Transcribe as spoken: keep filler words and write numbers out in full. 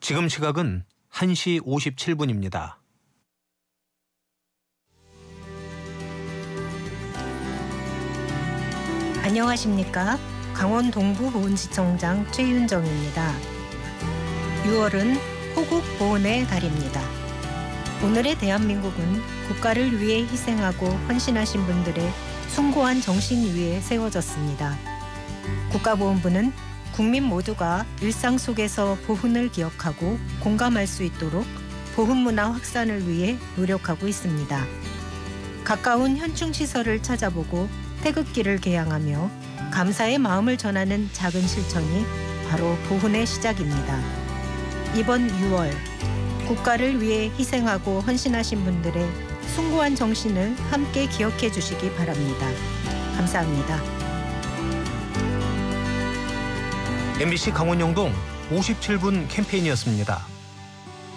지금 시각은 한 시 오십칠 분입니다. 안녕하십니까? 강원 동부보훈지청장 최윤정입니다. 유월은 호국보훈의 달입니다. 오늘의 대한민국은 국가를 위해 희생하고 헌신하신 분들의 숭고한 정신 위에 세워졌습니다. 국가보훈부는 국민 모두가 일상 속에서 보훈을 기억하고 공감할 수 있도록 보훈문화 확산을 위해 노력하고 있습니다. 가까운 현충시설을 찾아보고 태극기를 개양하며 감사의 마음을 전하는 작은 실천이 바로 보훈의 시작입니다. 이번 유월, 국가를 위해 희생하고 헌신하신 분들의 숭고한 정신을 함께 기억해 주시기 바랍니다. 감사합니다. 엠비씨 강원영동 오십칠 분 캠페인이었습니다.